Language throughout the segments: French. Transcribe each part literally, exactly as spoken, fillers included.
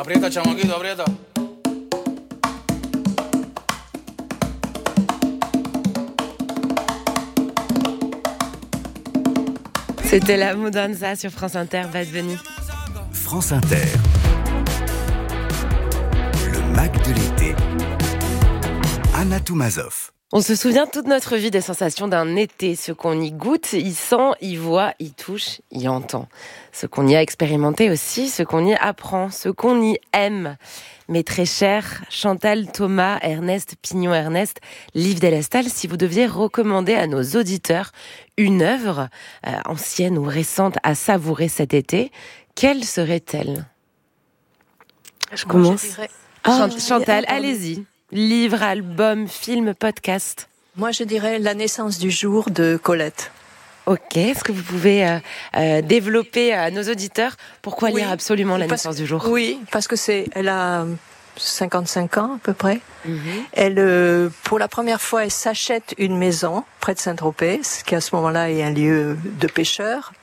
Aprieta, chamaquito, aprieta. C'était la Mudanza sur France Inter, Bad Bunny. France Inter. Le Mac de l'été. Anna Toumazov. On se souvient toute notre vie des sensations d'un été, ce qu'on y goûte, y sent, y voit, y touche, y entend. Ce qu'on y a expérimenté aussi, ce qu'on y apprend, ce qu'on y aime. Mes très chers Chantal Thomas, Ernest Pignon-Ernest, Liv Delestal, si vous deviez recommander à nos auditeurs une œuvre euh, ancienne ou récente à savourer cet été, quelle serait-elle ? Je commence. Je dirais... ah, Chantal, allez-y. Livre, album, film, podcast. Moi, je dirais La naissance du jour de Colette. Ok, est-ce que vous pouvez euh, euh, développer à nos auditeurs pourquoi oui, lire absolument La naissance du jour ? Oui, parce que c'est, elle a cinquante-cinq ans à peu près. Mm-hmm. Elle, euh, pour la première fois, elle s'achète une maison près de Saint-Tropez, ce qui à ce moment-là est un lieu de pêcheurs.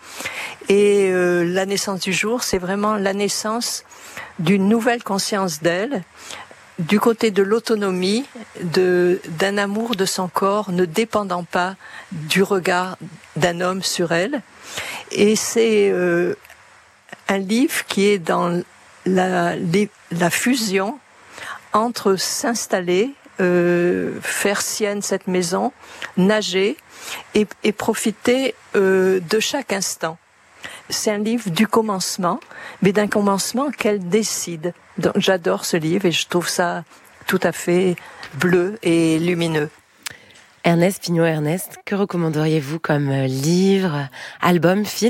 Et euh, La naissance du jour, c'est vraiment la naissance d'une nouvelle conscience d'elle, du côté de l'autonomie, de, d'un amour de son corps ne dépendant pas du regard d'un homme sur elle. Et c'est euh, un livre qui est dans la, les, la fusion entre s'installer, euh, faire sienne cette maison, nager et, et profiter euh, de chaque instant. C'est un livre du commencement, mais d'un commencement qu'elle décide. Donc, j'adore ce livre et je trouve ça tout à fait bleu et lumineux. Ernest Pignon-Ernest, que recommanderiez-vous comme livre, album, film ?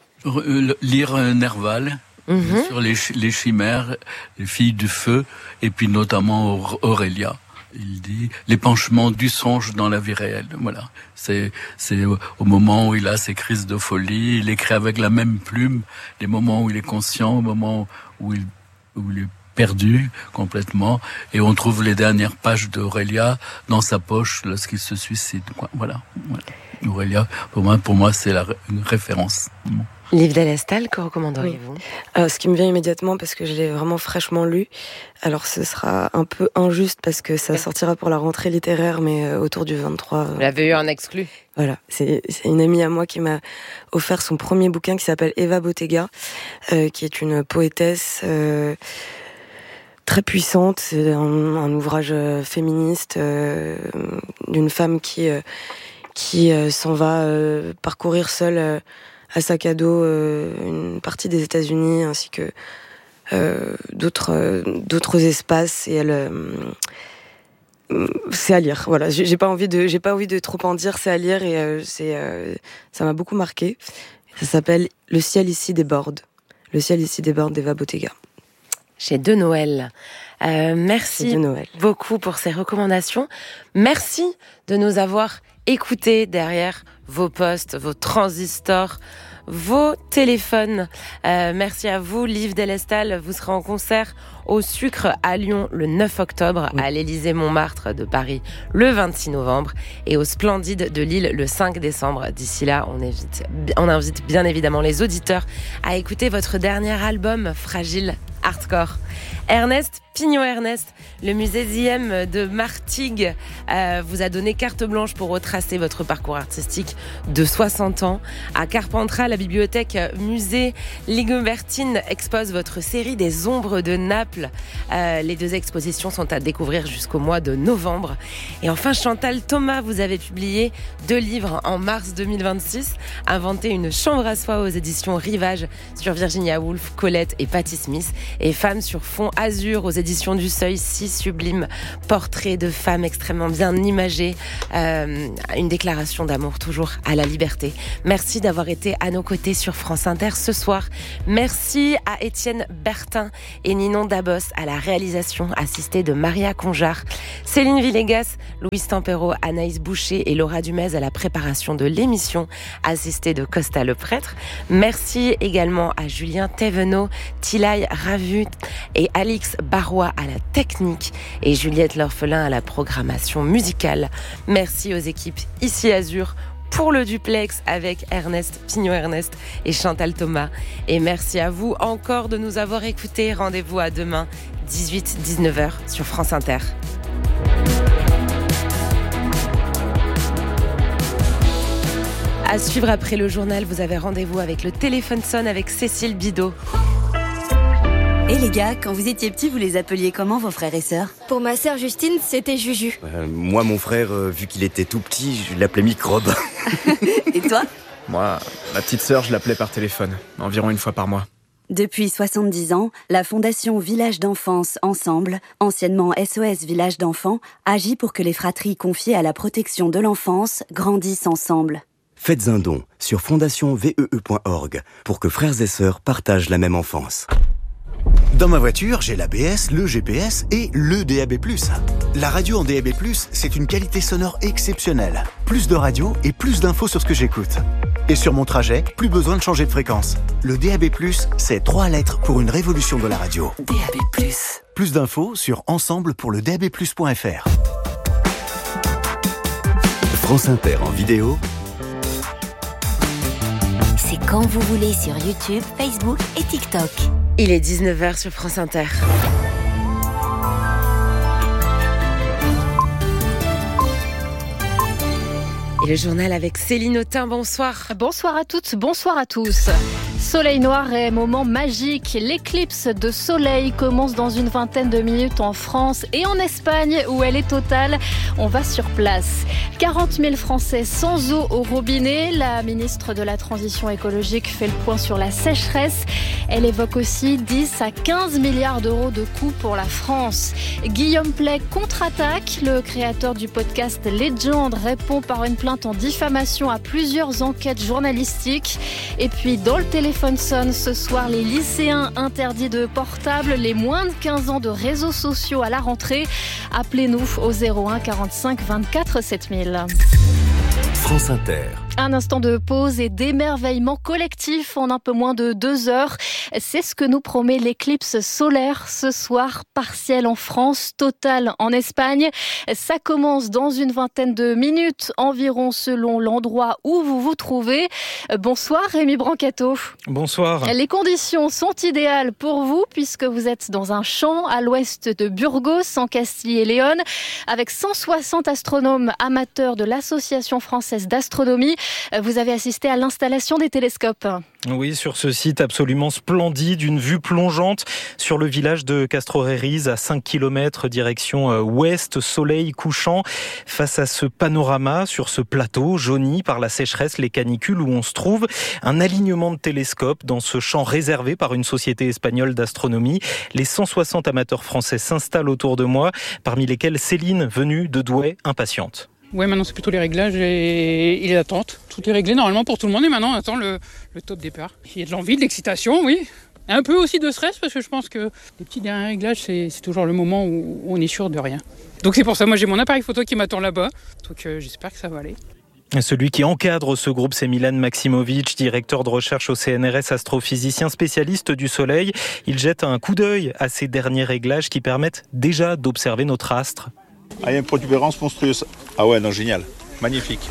Lire Nerval, mm-hmm. sur les, les chimères, les filles du feu, et puis notamment Aurélia. Il dit l'épanchement du songe dans la vie réelle. Voilà, c'est c'est au moment où il a ses crises de folie, il écrit avec la même plume. Les moments où il est conscient, au moment où il où il est perdu complètement, et on trouve les dernières pages d'Aurélia dans sa poche lorsqu'il se suicide. Voilà, voilà. Aurélia, pour moi, pour moi, c'est la une référence. Liv Delestal, que recommanderiez-vous ? Oui. Alors, ce qui me vient immédiatement, parce que je l'ai vraiment fraîchement lu, alors ce sera un peu injuste parce que ça sortira pour la rentrée littéraire, mais autour du vingt-trois. Vous l'avez eu en exclu ? Voilà, c'est, c'est une amie à moi qui m'a offert son premier bouquin qui s'appelle Eva Bottega, euh, qui est une poétesse euh, très puissante. C'est un, un ouvrage féministe euh, d'une femme qui, euh, qui euh, s'en va euh, parcourir seule euh, à sac à dos euh, une partie des États-Unis ainsi que euh, d'autres euh, d'autres espaces, et elle euh, c'est à lire. Voilà, j'ai, j'ai pas envie de j'ai pas envie de trop en dire. C'est à lire et euh, c'est euh, ça m'a beaucoup marqué. Ça s'appelle Le ciel ici déborde. Le ciel ici déborde d'Eva Bottega. Chez De Noël. Euh, merci de Noël. beaucoup pour ces recommandations. Merci de nous avoir écoutés derrière vos postes, vos transistors, vos téléphones. Euh, merci à vous, Liv Delestal. Vous serez en concert au Sucre à Lyon le neuf octobre, oui. à l'Élysée-Montmartre de Paris le vingt-six novembre et au Splendide de Lille le cinq décembre. D'ici là, on invite, on invite bien évidemment les auditeurs à écouter votre dernier album, Fragile Hardcore. Ernest Pignon-Ernest, le musée Z M de Martigues euh, vous a donné carte blanche pour retracer votre parcours artistique de soixante ans. À Carpentras, la bibliothèque musée Ligobertine expose votre série des ombres de Naples. Euh, les deux expositions sont à découvrir jusqu'au mois de novembre. Et enfin, Chantal Thomas, vous avez publié deux livres en mars deux mille vingt-six. Inventer une chambre à soi aux éditions Rivage sur Virginia Woolf, Colette et Patti Smith. Et Femmes sur fond azur aux éditions du Seuil, six sublimes portraits de femmes extrêmement bien imagées, euh, une déclaration d'amour toujours à la liberté. Merci d'avoir été à nos côtés sur France Inter ce soir. Merci à Étienne Bertin et Ninon Dabos à la réalisation, assistée de Maria Conjar, Céline Villegas, Louise Tempero, Anaïs Boucher et Laura Dumez à la préparation de l'émission, assistée de Costa le Prêtre. Merci également à Julien Thévenot, Tilay Ravut et Alix Barrois à la technique et Juliette L'Orphelin à la programmation musicale. Merci aux équipes Ici Azur, pour le duplex avec Ernest Pignot-Ernest et Chantal Thomas. Et merci à vous encore de nous avoir écoutés. Rendez-vous à demain, dix-huit dix-neuf heures sur France Inter. À suivre après le journal, vous avez rendez-vous avec le téléphone sonne avec Cécile Bidot. Et les gars, quand vous étiez petits, vous les appeliez comment vos frères et sœurs ? Pour ma sœur Justine, c'était Juju. Euh, moi, mon frère, euh, vu qu'il était tout petit, je l'appelais Microbe. Et toi ? Moi, ma petite sœur, je l'appelais par téléphone, environ une fois par mois. Depuis soixante-dix ans, la Fondation Village d'Enfance Ensemble, anciennement S O S Village d'Enfants, agit pour que les fratries confiées à la protection de l'enfance grandissent ensemble. Faites un don sur fondation v e e point org pour que frères et sœurs partagent la même enfance. Dans ma voiture, j'ai l'A B S, le G P S et le D A B plus. La radio en D A B plus, c'est une qualité sonore exceptionnelle. Plus de radio et plus d'infos sur ce que j'écoute. Et sur mon trajet, plus besoin de changer de fréquence. Le D A B plus, c'est trois lettres pour une révolution de la radio. D A B plus. Plus d'infos sur ensemble pour le d a b plus point f r. France Inter en vidéo. C'est quand vous voulez sur YouTube, Facebook et TikTok. Il est dix-neuf heures sur France Inter. Et le journal avec Céline Autain, bonsoir. Bonsoir à toutes, bonsoir à tous. Soleil noir et moment magique. L'éclipse de soleil commence dans une vingtaine de minutes en France et en Espagne où elle est totale. On va sur place. quarante mille Français sans eau au robinet. La ministre de la Transition écologique fait le point sur la sécheresse. Elle évoque aussi dix à quinze milliards d'euros de coûts pour la France. Guillaume Pley contre-attaque. Le créateur du podcast Légende répond par une plainte en diffamation à plusieurs enquêtes journalistiques. Et puis dans le téléphone sonne ce soir, les lycéens interdits de portable, les moins de quinze ans de réseaux sociaux à la rentrée. Appelez-nous au zéro un quarante-cinq vingt-quatre sept mille. France Inter. Un instant de pause et d'émerveillement collectif en un peu moins de deux heures. C'est ce que nous promet l'éclipse solaire ce soir, partielle en France, totale en Espagne. Ça commence dans une vingtaine de minutes environ selon l'endroit où vous vous trouvez. Bonsoir Rémi Brancato. Bonsoir. Les conditions sont idéales pour vous puisque vous êtes dans un champ à l'ouest de Burgos en Castille et Léon avec cent soixante astronomes amateurs de l'Association française d'astronomie. Vous avez assisté à l'installation des télescopes. Oui, sur ce site absolument splendide, une vue plongeante sur le village de Castrorériz à cinq kilomètres direction ouest, soleil couchant. Face à ce panorama, sur ce plateau jauni par la sécheresse, les canicules où on se trouve, un alignement de télescopes dans ce champ réservé par une société espagnole d'astronomie. Les cent soixante amateurs français s'installent autour de moi, parmi lesquels Céline, venue de Douai, impatiente. Ouais, maintenant c'est plutôt les réglages et, et l'attente. Tout est réglé normalement pour tout le monde et maintenant on attend le, le top départ. Il y a de l'envie, de l'excitation, oui. Un peu aussi de stress parce que je pense que les petits derniers réglages, c'est, c'est toujours le moment où on est sûr de rien. Donc c'est pour ça, moi j'ai mon appareil photo qui m'attend là-bas. Donc euh, j'espère que ça va aller. Celui qui encadre ce groupe, c'est Milan Maximovic, directeur de recherche au C N R S, astrophysicien spécialiste du Soleil. Il jette un coup d'œil à ces derniers réglages qui permettent déjà d'observer notre astre. Ah, il y a une protubérance monstrueuse. Ah ouais, non, génial. Magnifique.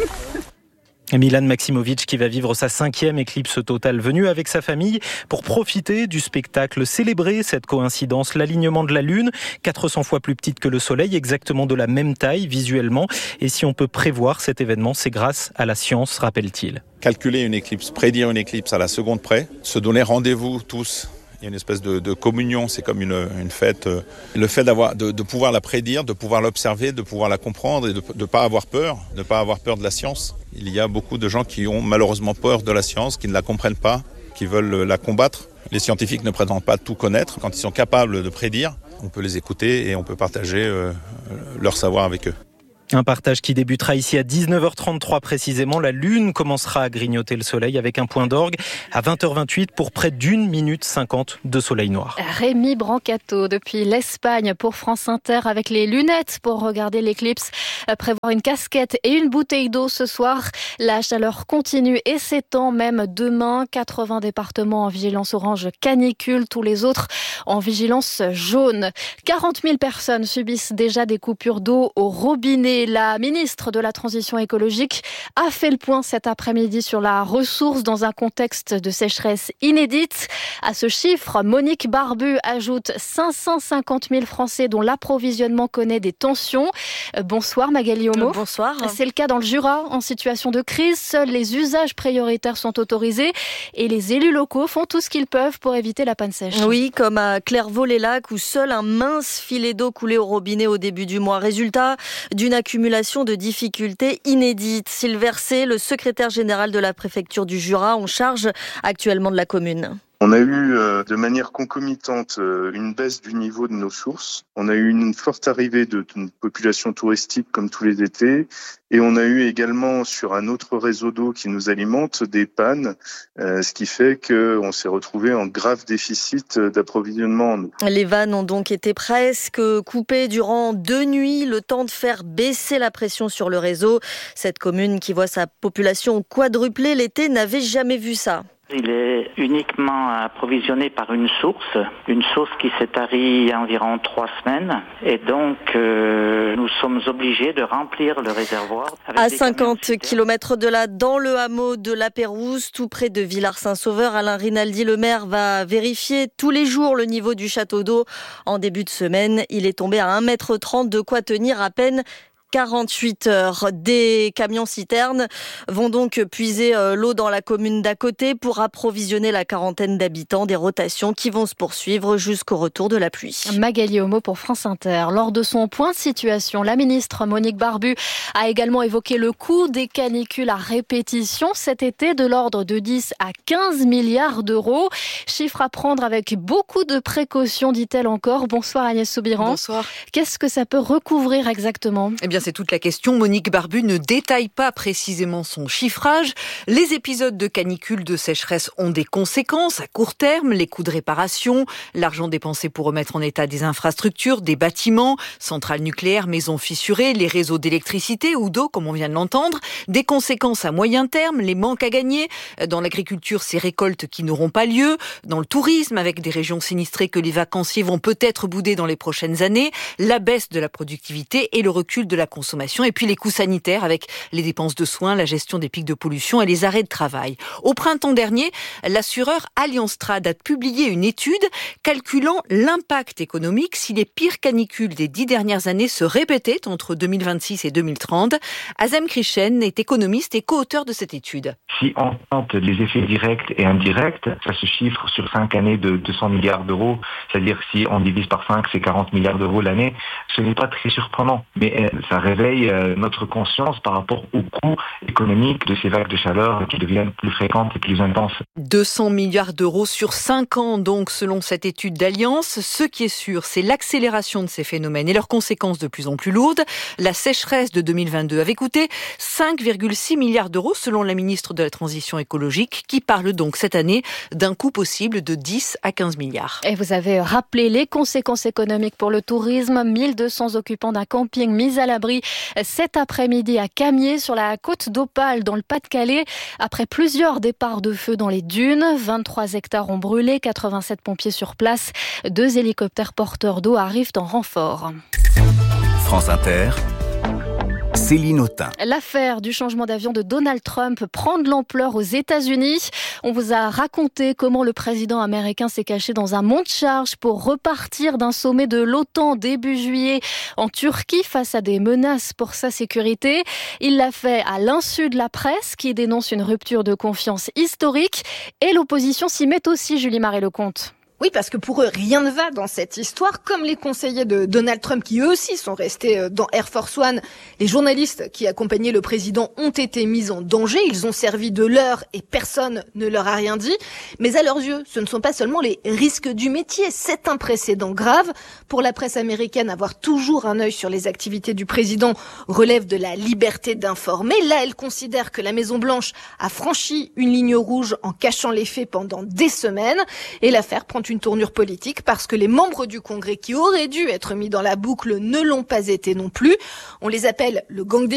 Milan Maximovic qui va vivre sa cinquième éclipse totale, venu avec sa famille pour profiter du spectacle, célébrer cette coïncidence, l'alignement de la Lune, quatre cents fois plus petite que le Soleil, exactement de la même taille visuellement. Et si on peut prévoir cet événement, c'est grâce à la science, rappelle-t-il. Calculer une éclipse, prédire une éclipse à la seconde près, se donner rendez-vous tous. Il y a une espèce de, de communion, c'est comme une, une fête. Le fait d'avoir, de, de pouvoir la prédire, de pouvoir l'observer, de pouvoir la comprendre et de ne pas avoir peur, de ne pas avoir peur de la science. Il y a beaucoup de gens qui ont malheureusement peur de la science, qui ne la comprennent pas, qui veulent la combattre. Les scientifiques ne prétendent pas tout connaître. Quand ils sont capables de prédire, on peut les écouter et on peut partager euh, leur savoir avec eux. Un partage qui débutera ici à dix-neuf heures trente-trois précisément. La Lune commencera à grignoter le soleil avec un point d'orgue à vingt heures vingt-huit pour près d'une minute cinquante de soleil noir. Rémi Brancato depuis l'Espagne pour France Inter avec les lunettes pour regarder l'éclipse. Prévoir une casquette et une bouteille d'eau ce soir. La chaleur continue et s'étend même demain. quatre-vingts départements en vigilance orange canicule, tous les autres en vigilance jaune. quarante mille personnes subissent déjà des coupures d'eau au robinet Et la ministre de la Transition écologique a fait le point cet après-midi sur la ressource dans un contexte de sécheresse inédite. À ce chiffre, Monique Barbu ajoute cinq cent cinquante mille Français dont l'approvisionnement connaît des tensions. Bonsoir Magali Homo. Bonsoir. C'est le cas dans le Jura, en situation de crise. Seuls les usages prioritaires sont autorisés et les élus locaux font tout ce qu'ils peuvent pour éviter la panne sèche. Oui, comme à Clairvaux-les-Lacs où seul un mince filet d'eau coulait au robinet au début du mois. Résultat d'une accumulation de difficultés inédites. Sylvain Cey, le secrétaire général de la préfecture du Jura, en charge actuellement de la commune. On a eu euh, de manière concomitante euh, une baisse du niveau de nos sources. On a eu une forte arrivée de, d'une population touristique comme tous les étés. Et on a eu également sur un autre réseau d'eau qui nous alimente des pannes, euh, ce qui fait qu'on s'est retrouvé en grave déficit d'approvisionnement en eau. Les vannes ont donc été presque coupées durant deux nuits, le temps de faire baisser la pression sur le réseau. Cette commune qui voit sa population quadrupler l'été n'avait jamais vu ça. Il est uniquement approvisionné par une source, une source qui s'est tarie il y a environ trois semaines. Et donc, euh, nous sommes obligés de remplir le réservoir. À cinquante kilomètres de là, dans le hameau de la Pérouse, tout près de Villars-Saint-Sauveur, Alain Rinaldi, le maire, va vérifier tous les jours le niveau du château d'eau. En début de semaine, il est tombé à un mètre trente, de quoi tenir à peine quarante-huit heures. Des camions-citernes vont donc puiser l'eau dans la commune d'à côté pour approvisionner la quarantaine d'habitants. Des rotations qui vont se poursuivre jusqu'au retour de la pluie. Magali Homo pour France Inter. Lors de son point de situation, la ministre Monique Barbu a également évoqué le coût des canicules à répétition cet été de l'ordre de dix à quinze milliards d'euros. Chiffre à prendre avec beaucoup de précautions, dit-elle encore. Bonsoir Agnès Soubiran. Bonsoir. Qu'est-ce que ça peut recouvrir exactement ? Eh bien, c'est toute la question. Monique Barbu ne détaille pas précisément son chiffrage. Les épisodes de canicule, de sécheresse ont des conséquences à court terme, les coûts de réparation, l'argent dépensé pour remettre en état des infrastructures, des bâtiments, centrales nucléaires, maisons fissurées, les réseaux d'électricité ou d'eau, comme on vient de l'entendre, des conséquences à moyen terme, les manques à gagner. Dans l'agriculture, ces récoltes qui n'auront pas lieu. Dans le tourisme, avec des régions sinistrées que les vacanciers vont peut-être bouder dans les prochaines années, la baisse de la productivité et le recul de la consommation, et puis les coûts sanitaires avec les dépenses de soins, la gestion des pics de pollution et les arrêts de travail. Au printemps dernier, l'assureur Allianz Trade a publié une étude calculant l'impact économique si les pires canicules des dix dernières années se répétaient entre deux mille vingt-six et deux mille trente. Azem Krishen est économiste et co-auteur de cette étude. Si on compte les effets directs et indirects, ça se chiffre sur cinq années de deux cents milliards d'euros. C'est-à-dire si on divise par cinq, c'est quarante milliards d'euros l'année. Ce n'est pas très surprenant, mais ça réveille notre conscience par rapport au coût économique de ces vagues de chaleur qui deviennent plus fréquentes et plus intenses. deux cents milliards d'euros sur cinq ans, donc, selon cette étude d'Allianz. Ce qui est sûr, c'est l'accélération de ces phénomènes et leurs conséquences de plus en plus lourdes. La sécheresse de deux mille vingt-deux avait coûté cinq virgule six milliards d'euros, selon la ministre de la Transition écologique, qui parle donc cette année d'un coût possible de dix à quinze milliards. Et vous avez rappelé les conséquences économiques pour le tourisme. mille deux cents occupants d'un camping mis à l'abri cet après-midi à Camiers, sur la côte d'Opale, dans le Pas-de-Calais, après plusieurs départs de feu dans les dunes. vingt-trois hectares ont brûlé, quatre-vingt-sept pompiers sur place. Deux hélicoptères porteurs d'eau arrivent en renfort. France Inter, Céline Autain. L'affaire du changement d'avion de Donald Trump prend de l'ampleur aux États-Unis. On vous a raconté comment le président américain s'est caché dans un monte-charge pour repartir d'un sommet de l'OTAN début juillet en Turquie face à des menaces pour sa sécurité. Il l'a fait à l'insu de la presse qui dénonce une rupture de confiance historique, et l'opposition s'y met aussi, Julie-Marie Lecomte. Oui, parce que pour eux, rien ne va dans cette histoire, comme les conseillers de Donald Trump qui eux aussi sont restés dans Air Force One. Les journalistes qui accompagnaient le président ont été mis en danger, ils ont servi de leurre et personne ne leur a rien dit. Mais à leurs yeux, ce ne sont pas seulement les risques du métier, c'est un précédent grave. Pour la presse américaine, avoir toujours un œil sur les activités du président relève de la liberté d'informer. Là, elle considère que la Maison-Blanche a franchi une ligne rouge en cachant les faits pendant des semaines, et l'affaire prend une tournure politique parce que les membres du Congrès qui auraient dû être mis dans la boucle ne l'ont pas été non plus. On les appelle le gang des